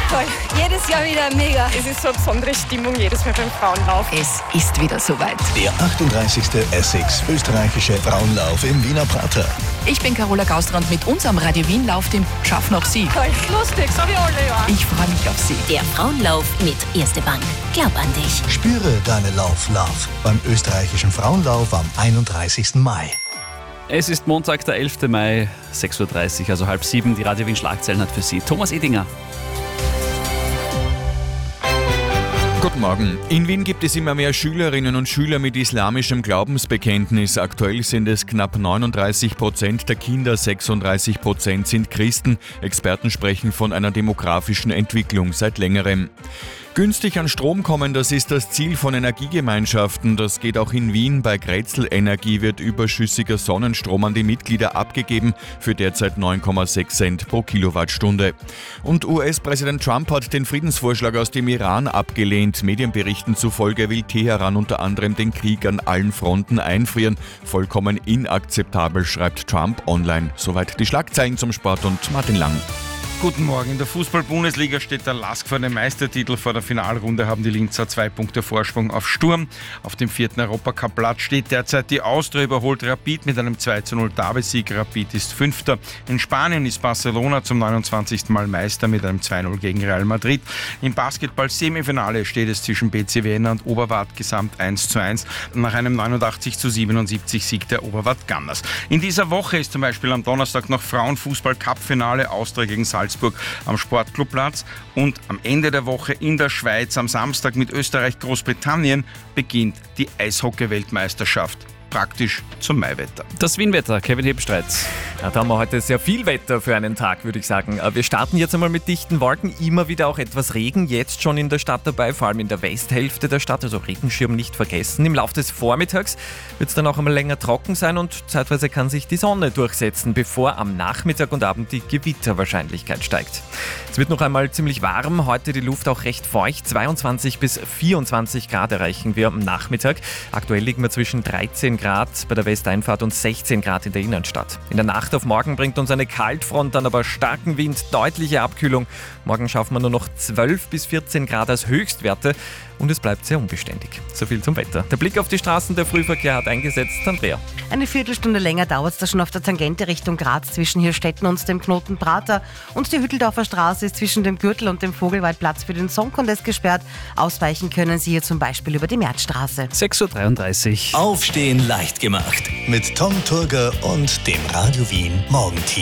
Toll. Jedes Jahr wieder mega. Es ist so eine besondere Stimmung jedes Mal beim Frauenlauf. Es ist wieder soweit. Der 38. Essex österreichische Frauenlauf im Wiener Prater. Ich bin Carola Gauster und mit unserem Radio Wien Lauf-Team schaffen auch Sie. Toll, lustig, so wie alle Jahre. Ich freue mich auf Sie. Der Frauenlauf mit Erste Bank. Glaub an dich. Spüre deine Lauf-Love beim österreichischen Frauenlauf am 31. Mai. Es ist Montag, der 11. Mai, 6.30 Uhr, also 6:30. Die Radio Wien Schlagzeilen hat für Sie Thomas Edinger. Guten Morgen. In Wien gibt es immer mehr Schülerinnen und Schüler mit islamischem Glaubensbekenntnis. Aktuell sind es knapp 39% der Kinder, 36% sind Christen. Experten sprechen von einer demografischen Entwicklung seit längerem. Günstig an Strom kommen, das ist das Ziel von Energiegemeinschaften. Das geht auch in Wien. Bei Grätzl Energie wird überschüssiger Sonnenstrom an die Mitglieder abgegeben für derzeit 9,6 Cent pro Kilowattstunde. Und US-Präsident Trump hat den Friedensvorschlag aus dem Iran abgelehnt. Medienberichten zufolge will Teheran unter anderem den Krieg an allen Fronten einfrieren. Vollkommen inakzeptabel, schreibt Trump online. Soweit die Schlagzeilen zum Sport und Martin Lang. Guten Morgen. In der Fußball-Bundesliga steht der LASK vor dem Meistertitel. Vor der Finalrunde haben die Linzer 2 Punkte Vorsprung auf Sturm. Auf dem 4. Europacup-Platz steht derzeit die Austria, überholt Rapid mit einem 2:0 Derby-Sieg. Rapid ist 5. In Spanien ist Barcelona zum 29. Mal Meister mit einem 2:0 gegen Real Madrid. Im Basketball-Semifinale steht es zwischen BC Vienna und Oberwart gesamt 1:1 nach einem 89:77 Sieg der Oberwart Gunners. In dieser Woche ist zum Beispiel am Donnerstag noch Frauenfußball-Cup-Finale Austria gegen Salzburg am Sportclubplatz und am Ende der Woche in der Schweiz am Samstag mit Österreich-Großbritannien beginnt die Eishockey-Weltmeisterschaft. Praktisch zum Maiwetter. Das Wien-Wetter, Kevin Hebstreit. Ja, da haben wir heute sehr viel Wetter für einen Tag, würde ich sagen. Wir starten jetzt einmal mit dichten Wolken, immer wieder auch etwas Regen, jetzt schon in der Stadt dabei, vor allem in der Westhälfte der Stadt, also Regenschirm nicht vergessen. Im Laufe des Vormittags wird es dann auch einmal länger trocken sein und zeitweise kann sich die Sonne durchsetzen, bevor am Nachmittag und Abend die Gewitterwahrscheinlichkeit steigt. Es wird noch einmal ziemlich warm, heute die Luft auch recht feucht, 22 bis 24 Grad erreichen wir am Nachmittag. Aktuell liegen wir zwischen 13 Grad bei der Westeinfahrt und 16 Grad in der Innenstadt. In der Nacht auf morgen bringt uns eine Kaltfront, dann aber starken Wind, deutliche Abkühlung. Morgen schaffen wir nur noch 12 bis 14 Grad als Höchstwerte und es bleibt sehr unbeständig. So viel zum Wetter. Der Blick auf die Straßen, der Frühverkehr hat eingesetzt. Andrea. Eine Viertelstunde länger dauert es da schon auf der Tangente Richtung Graz zwischen Hirstetten und dem Knoten Prater. Und die Hütteldorfer Straße ist zwischen dem Gürtel und dem Vogelwaldplatz für den Song Contest gesperrt. Ausweichen können Sie hier zum Beispiel über die Märzstraße. 6.33 Uhr. Aufstehen leicht gemacht mit Tom Turger und dem Radio Wien Morgenteam.